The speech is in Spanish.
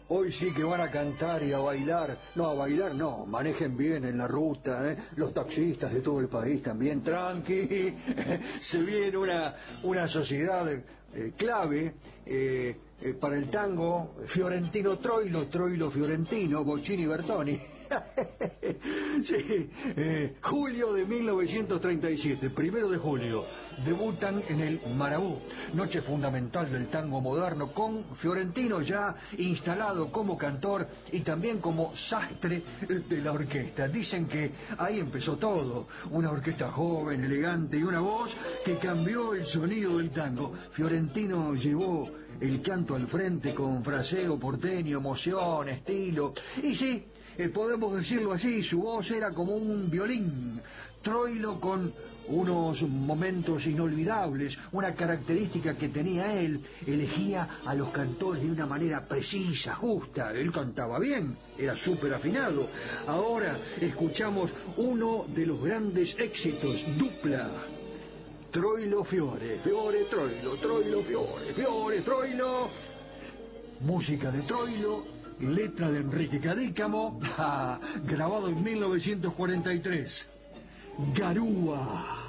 Hoy sí que van a cantar y a bailar. No, a bailar no, manejen bien en la ruta, ¿eh? Los taxistas de todo el país también, tranqui. Se viene una sociedad clave para el tango, Fiorentino Troilo, Troilo Fiorentino, Bocchini Bertoni. Sí, julio de 1937, 1 de julio, debutan en el Marabú, noche fundamental del tango moderno, con Fiorentino ya instalado como cantor y también como sastre de la orquesta. Dicen que ahí empezó todo, una orquesta joven, elegante y una voz que cambió el sonido del tango. Fiorentino llevó el canto al frente con fraseo porteño, emoción, estilo, y sí, podemos decirlo así, su voz era como un violín. Troilo, con unos momentos inolvidables, una característica que tenía él, elegía a los cantores de una manera precisa, justa. Él cantaba bien, era súper afinado. Ahora escuchamos uno de los grandes éxitos, dupla. Troilo Fiore, Fiore Troilo, Troilo Fiore, Fiore Troilo. Música de Troilo, letra de Enrique Cadícamo, grabado en 1943. Garúa.